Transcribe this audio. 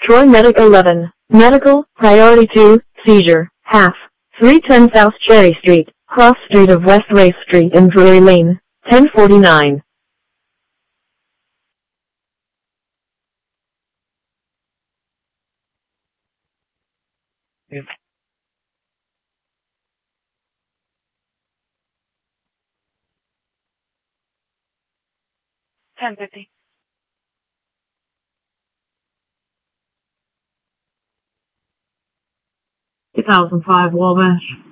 Troy Medic 11. Medical, Priority 2, Seizure, Half. 310 South Cherry Street, Cross Street of West Race Street and Drury Lane, 1049. Yep. 1050. 2005 Wabash.